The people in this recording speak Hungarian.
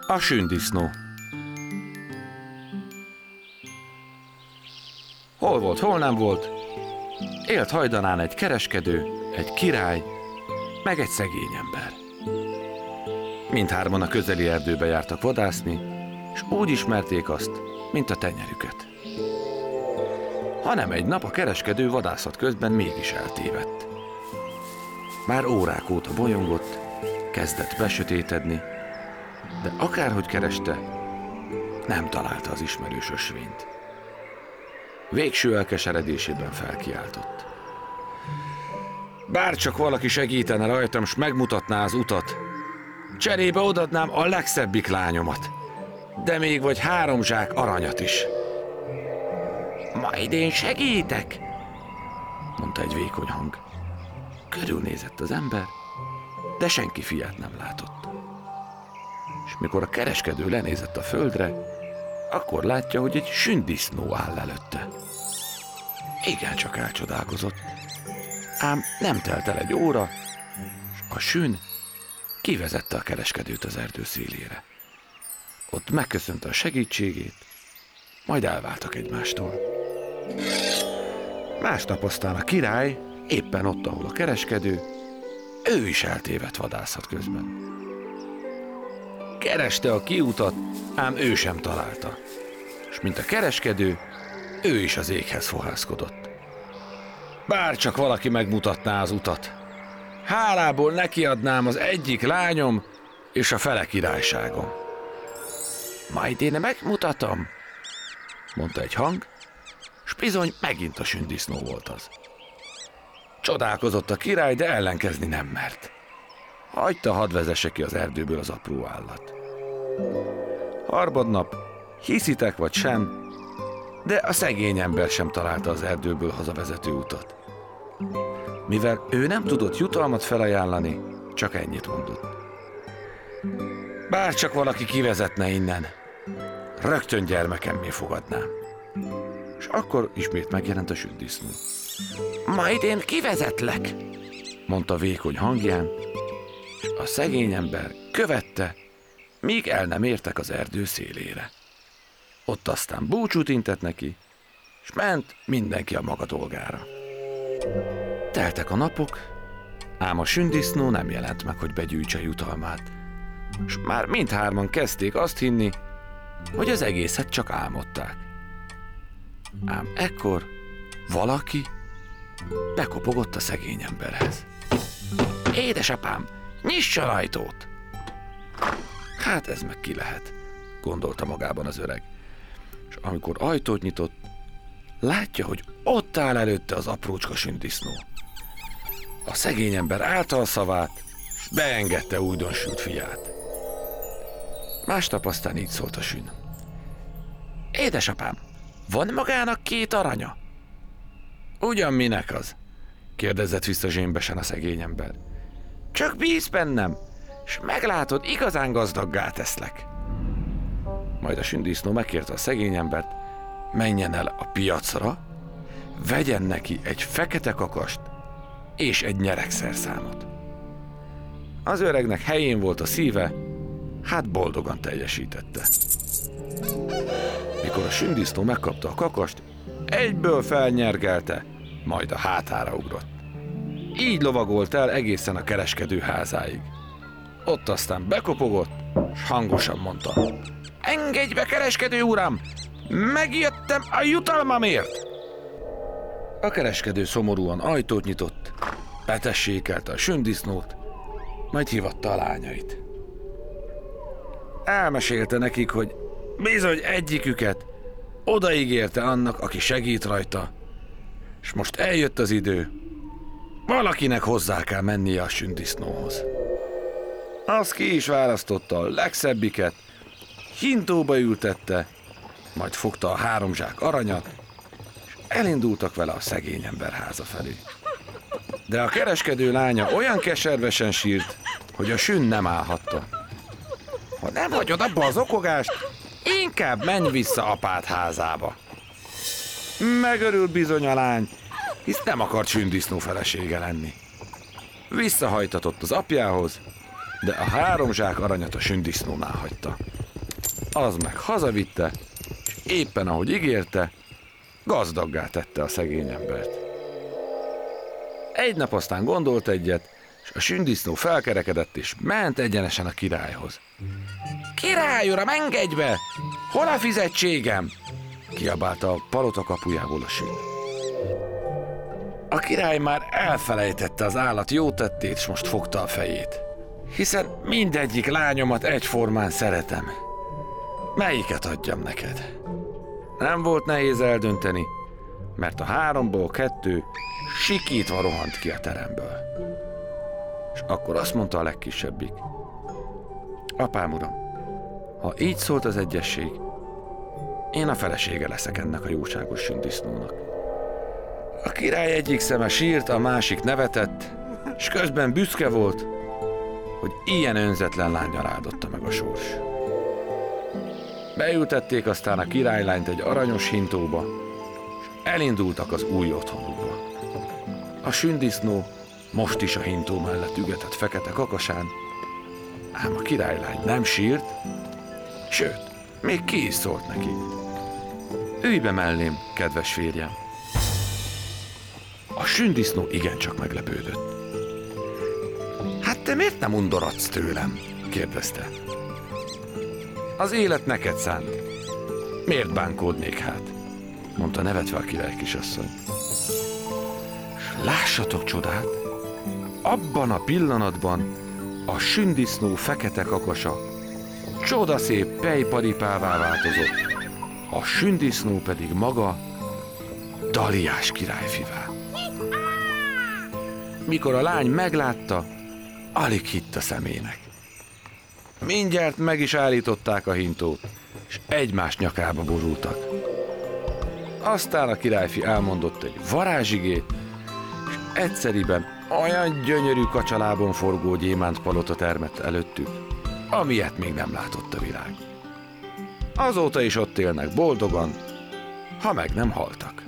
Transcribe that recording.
A sündisznó. Hol volt, hol nem volt, élt hajdanán egy kereskedő, egy király, meg egy szegény ember. Mindhárman a közeli erdőbe jártak vadászni, és úgy ismerték azt, mint a tenyerüket. Hanem egy nap a kereskedő vadászat közben mégis eltévedt. Már órák óta bolyongott, kezdett besötétedni, de akárhogy kereste, nem találta az ismerős ösvényt. Végső elkeseredésében felkiáltott. Bárcsak valaki segítene rajtam, s megmutatná az utat, cserébe odadnám a legszebbik lányomat, de még vagy 3 zsák aranyat is. Majd én segítek, mondta egy vékony hang. Körülnézett az ember, de senki fiát nem látott. És mikor a kereskedő lenézett a földre, akkor látja, hogy egy sündisznó áll előtte. Igencsak elcsodálkozott, ám nem telt el egy óra, és a sün kivezette a kereskedőt az erdő szélére. Ott megköszönte a segítségét, majd elváltak egymástól. Másnap aztán a király, éppen ott, ahol a kereskedő, ő is eltévedt vadászat közben. Kereste a kiutat, ám ő sem találta, és mint a kereskedő, ő is az éghez fohászkodott. Bárcsak valaki megmutatná az utat, hálából nekiadnám az egyik lányom és a fele királyságom. Majd én megmutatom, mondta egy hang, s bizony megint a sündisznó volt az. Csodálkozott a király, de ellenkezni nem mert. Hagyta, hadd vezesse ki az erdőből az apró állat. Harmadnap, hiszitek vagy sem, de a szegény ember sem találta az erdőből hazavezető utat. Mivel ő nem tudott jutalmat felajánlani, csak ennyit mondott. Bárcsak valaki kivezetne innen, rögtön gyermekemmé fogadnám. És akkor ismét megjelent a sündisznó. Majd én kivezetlek, mondta vékony hangján, és a szegény ember követte, míg el nem értek az erdő szélére. Ott aztán búcsút intett neki, és ment mindenki a maga dolgára. Teltek a napok, ám a sündisznó nem jelent meg, hogy begyűjtse jutalmát, és már mindhárman kezdték azt hinni, hogy az egészet csak álmodták. Ám ekkor valaki bekopogott a szegény emberhez. Édesapám, nyissa az ajtót! Hát ez meg ki lehet, gondolta magában az öreg. És amikor ajtót nyitott, látja, hogy ott áll előtte az aprócska sündisznó. A szegény ember állta a szavát, és beengedte újdonsült fiát. Másnap aztán így szólt a sün. Édesapám, van magának 2 aranya? Ugyan minek az? Kérdezett vissza zsémbesen a szegény ember. Csak bízz bennem, és meglátod, igazán gazdaggá teszlek. Majd a sündisznó megkérte a szegény embert, menjen el a piacra, vegyen neki egy fekete kakast és egy nyeregszerszámot. Az öregnek helyén volt a szíve, hát boldogan teljesítette. Mikor a sündisznó megkapta a kakast, egyből felnyergelte, majd a hátára ugrott. Így lovagolt el egészen a kereskedő házáig. Ott aztán bekopogott, s hangosan mondta. Engedj be, kereskedő uram! Megjöttem a jutalmamért! A kereskedő szomorúan ajtót nyitott, betessékelte a sündisznót, majd hívatta a lányait. Elmesélte nekik, hogy bizony egyiküket odaígérte annak, aki segít rajta, és most eljött az idő, valakinek hozzá kell mennie a sündisznóhoz. Az ki is választotta a legszebbiket, hintóba ültette, majd fogta a 3 zsák aranyat, és elindultak vele a szegény ember háza felé. De a kereskedő lánya olyan keservesen sírt, hogy a sün nem állhatta. Ha nem hagyod abba az okogást, inkább menj vissza apád házába. Megörült bizony a lány, hisz nem akart sündisznó felesége lenni. Visszahajtatott az apjához, de a 3 zsák aranyat a sündisznónál hagyta. Az meg hazavitte, és éppen ahogy ígérte, gazdaggá tette a szegény embert. Egy nap aztán gondolt egyet, és a sündisznó felkerekedett, és ment egyenesen a királyhoz. Király uram, engedj be! Hol a fizetségem? Kiabálta a palota kapujából a sünd. A király már elfelejtette az állat jó tettét, és most fogta a fejét. Hiszen mindegyik lányomat egyformán szeretem. Melyiket adjam neked? Nem volt nehéz eldönteni, mert a 3-ból 2 sikítva rohant ki a teremből. És akkor azt mondta a legkisebbik. Apám uram, ha így szólt az egyesség, én a felesége leszek ennek a jóságos sündisznónak. A király egyik szeme sírt, a másik nevetett, és közben büszke volt, hogy ilyen önzetlen lánnyal áldotta meg a sors. Beültették aztán a királylányt egy aranyos hintóba, és elindultak az új otthonukba. A sündisznó most is a hintó mellett ügetett fekete kakasán, ám a királylány nem sírt, sőt, még ki is szólt neki. Ülj be mellém, kedves férjem! A sündisznó igencsak meglepődött. Hát te miért nem undorodsz tőlem? Kérdezte. Az élet neked szánt. Miért bánkódnék hát? Mondta nevetve a király kisasszony. S lássatok csodát! Abban a pillanatban a sündisznó fekete kakasa csodaszép pejparipává változott, a sündisznó pedig maga Daliás királyfivá. Mikor a lány meglátta, alig hitt a szemének. Mindjárt meg is állították a hintót, és egymás nyakába borultak. Aztán a királyfi elmondott egy varázsigét, és egyszeriben olyan gyönyörű kacsalábon forgó gyémántpalota termett előttük, amilyet még nem látott a világ. Azóta is ott élnek boldogan, ha meg nem haltak.